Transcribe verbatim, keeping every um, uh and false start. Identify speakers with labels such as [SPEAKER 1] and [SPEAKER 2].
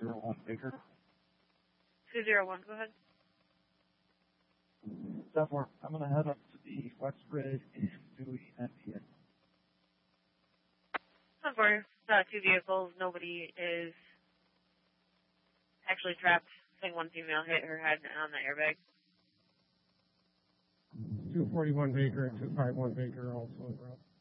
[SPEAKER 1] zero one Baker.
[SPEAKER 2] two zero one, go ahead.
[SPEAKER 1] ten four, I'm going to head up to the West Bridge in Dewey, N P A.
[SPEAKER 2] ten four, uh, two vehicles, nobody is actually trapped. I think one female hit her head on the airbag.
[SPEAKER 3] two forty-one Baker and two fifty-one Baker also in route.